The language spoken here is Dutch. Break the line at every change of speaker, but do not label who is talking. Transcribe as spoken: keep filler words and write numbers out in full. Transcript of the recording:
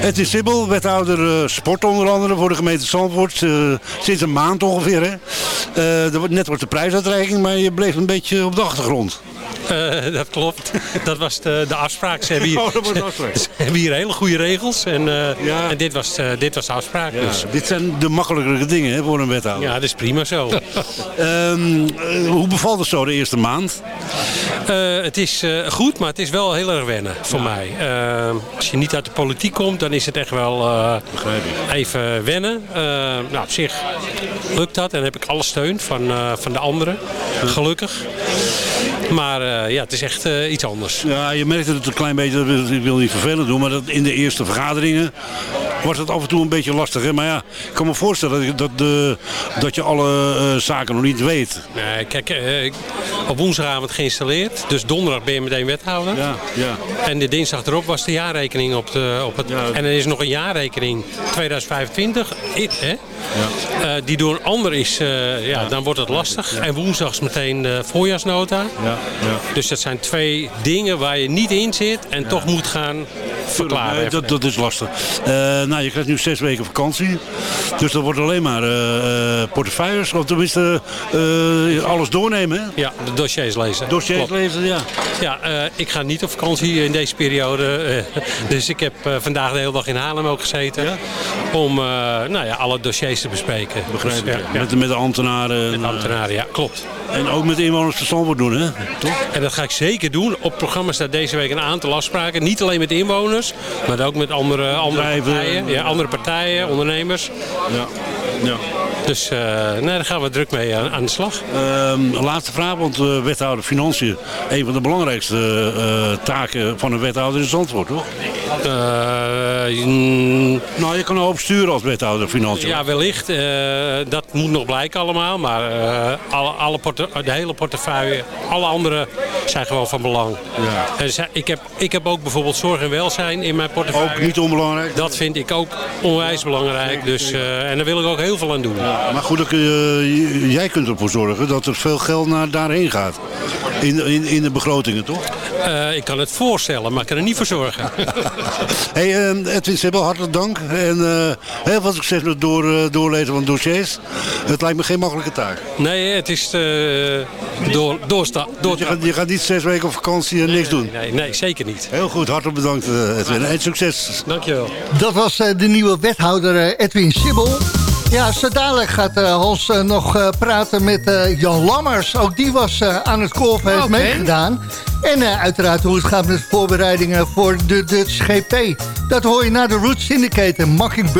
Edwin Sibbel, wethouder uh, sport onder andere voor de gemeente Zandvoort. Uh, sinds een maand ongeveer. Hè? Uh, er wordt, net was de prijsuitreiking, maar je bleef een beetje op de achtergrond.
Uh, dat klopt. Dat was de, de afspraak. Ze hebben, hier,
oh, dat was de afspraak.
Ze, ze hebben hier hele goede regels. En, uh, ja. en dit, was, uh, dit was de afspraak.
Ja,
dus.
Dit zijn de makkelijkere dingen hè, voor een wethouder.
Ja, dat is prima zo.
um, uh, hoe bevalt het zo de eerste maand?
Uh, het is uh, goed, maar het is wel heel erg wennen voor ja. mij. Uh, als je niet uit de politiek komt, dan is het echt wel uh, even wennen. Uh, nou, op zich lukt dat en heb ik alle steun van, uh, van de anderen. Gelukkig. Maar uh, ja, het is echt uh, iets anders.
Ja, je merkt het een klein beetje, ik wil niet vervelend doen, maar dat in de eerste vergaderingen wordt het af en toe een beetje lastig. Hè? Maar ja, ik kan me voorstellen dat, dat, de, dat je alle uh, zaken nog niet weet.
Nee, kijk, uh, op woensdagavond geïnstalleerd, dus donderdag ben je meteen wethouder.
Ja, ja.
En de dinsdag erop was de jaarrekening op, de, op het... Ja. En er is nog een jaarrekening tweeduizend vijfentwintig, hè? Ja. Uh, die door een ander is, uh, ja, ja, dan wordt het lastig. Ja. En woensdag is meteen de voorjaarsnota. Ja. Ja. Dus dat zijn twee dingen waar je niet in zit en ja. toch moet gaan verklaren.
Nee, dat, dat is lastig. Uh, nou, je krijgt nu zes weken vakantie. Dus dat wordt alleen maar uh, portefeuilles. Of tenminste uh, alles doornemen. Hè?
Ja, de dossiers lezen.
Dossiers
Klopt.
lezen, ja.
Ja, uh, ik ga niet op vakantie in deze periode. Uh, dus ik heb uh, vandaag de hele dag in Haarlem ook gezeten. Ja? Om uh, nou ja, alle dossiers te bespreken.
Begrijp ik.
Dus,
Ja,
ja.
Met, met de ambtenaren.
Met de ambtenaren, ja, klopt.
En ook met de inwoners van Zandvoort doen, hè? Toch?
En dat ga ik zeker doen. Op het programma staat deze week een aantal afspraken. Niet alleen met de inwoners, maar ook met andere, andere partijen. Ja, andere partijen, ondernemers.
Ja. Ja.
Dus uh, nee, daar gaan we druk mee aan, aan de slag.
Um, laatste vraag, want uh, wethouder Financiën, een van de belangrijkste uh, taken van een wethouder in Zandvoort, toch? Uh, mm, nou, je kan een hoop sturen als wethouder Financiën.
Ja, wellicht. Uh, dat moet nog blijken allemaal. Maar uh, alle, alle porte, de hele portefeuille, alle andere zijn gewoon van belang. Ja. Uh, ik, heb, ik heb ook bijvoorbeeld zorg en welzijn in mijn portefeuille.
Ook niet onbelangrijk?
Dat vind ik ook onwijs belangrijk. Dus, uh, en daar wil ik ook heel veel aan doen.
Ja, maar goed, uh, jij kunt ervoor zorgen dat er veel geld naar daarheen gaat. In, in, in de begrotingen, toch?
Uh, ik kan het voorstellen, maar ik kan er niet voor zorgen.
Hey, uh, Edwin Sibbel, hartelijk dank. En uh, heel veel succes met het door, uh, doorlezen van dossiers. Het lijkt me geen makkelijke taak.
Nee, het is uh, door, doorsta, door,
je, gaat, je gaat niet zes weken op vakantie en
nee,
niks
nee,
doen?
Nee, nee, zeker niet.
Heel goed, hartelijk bedankt uh, Edwin. En succes.
Dankjewel.
Dat was uh, de nieuwe wethouder uh, Edwin Sibbel. Ja, zo dadelijk gaat uh, Hans uh, nog uh, praten met uh, Jan Lammers. Ook die was uh, aan het golf, heeft okay. meegedaan. En uh, uiteraard hoe het gaat met de voorbereidingen voor de Dutch G P. Dat hoor je na de Roots Syndicate en Mockingbird.